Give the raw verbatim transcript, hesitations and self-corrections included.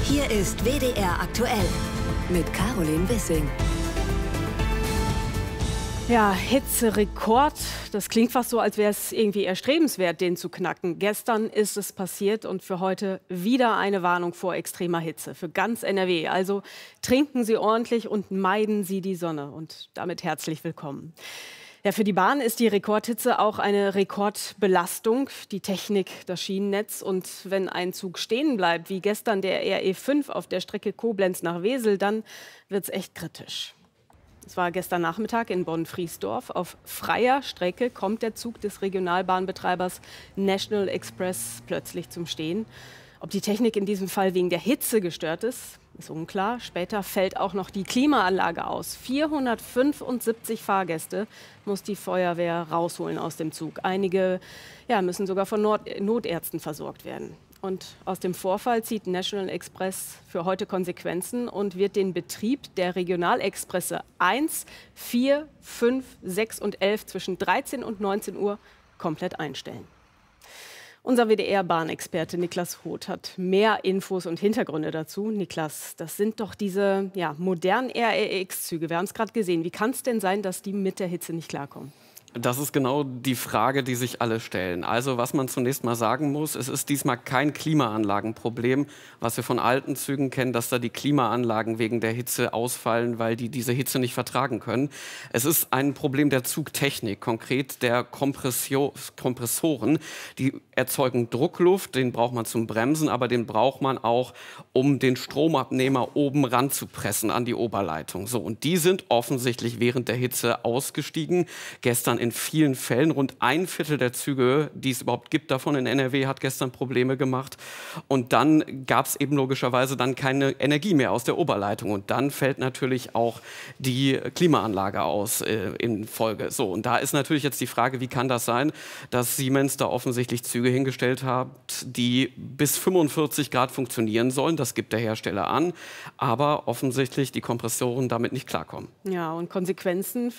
Hier ist W D R aktuell mit Caroline Wissing. Ja, Hitzerekord. Das klingt fast so, als wäre es irgendwie erstrebenswert, den zu knacken. Gestern ist es passiert und für heute wieder eine Warnung vor extremer Hitze für ganz N R W. Also trinken Sie ordentlich und meiden Sie die Sonne. Und damit herzlich willkommen. Ja, für die Bahn ist die Rekordhitze auch eine Rekordbelastung. Die Technik, das Schienennetz. Und wenn ein Zug stehen bleibt, wie gestern der R E fünf auf der Strecke Koblenz nach Wesel, dann wird es echt kritisch. Es war gestern Nachmittag in Bonn-Friesdorf. Auf freier Strecke kommt der Zug des Regionalbahnbetreibers National Express plötzlich zum Stehen. Ob die Technik in diesem Fall wegen der Hitze gestört ist, ist unklar. Später fällt auch noch die Klimaanlage aus. vierhundertfünfundsiebzig Fahrgäste muss die Feuerwehr rausholen aus dem Zug. Einige ja, müssen sogar von Not Notärzten versorgt werden. Und aus dem Vorfall zieht National Express für heute Konsequenzen und wird den Betrieb der Regionalexpresse eins, vier, fünf, sechs und elf zwischen dreizehn und neunzehn Uhr komplett einstellen. Unser W D R-Bahnexperte Niklas Hoth hat mehr Infos und Hintergründe dazu. Niklas, das sind doch diese ja, modernen R E X-Züge. Wir haben es gerade gesehen. Wie kann es denn sein, dass die mit der Hitze nicht klarkommen? Das ist genau die Frage, die sich alle stellen. Also was man zunächst mal sagen muss, es ist diesmal kein Klimaanlagenproblem, was wir von alten Zügen kennen, dass da die Klimaanlagen wegen der Hitze ausfallen, weil die diese Hitze nicht vertragen können. Es ist ein Problem der Zugtechnik, konkret der Kompressio- Kompressoren. Die erzeugen Druckluft, den braucht man zum Bremsen, aber den braucht man auch, um den Stromabnehmer oben ranzupressen an die Oberleitung. So, und die sind offensichtlich während der Hitze ausgestiegen. Gestern in vielen Fällen, rund ein Viertel der Züge, die es überhaupt gibt davon in N R W, hat gestern Probleme gemacht. Und dann gab es eben logischerweise dann keine Energie mehr aus der Oberleitung. Und dann fällt natürlich auch die Klimaanlage aus äh, in Folge. So, und da ist natürlich jetzt die Frage, wie kann das sein, dass Siemens da offensichtlich Züge hingestellt hat, die bis fünfundvierzig Grad funktionieren sollen. Das gibt der Hersteller an. Aber offensichtlich die Kompressoren damit nicht klarkommen. Ja, und Konsequenzen für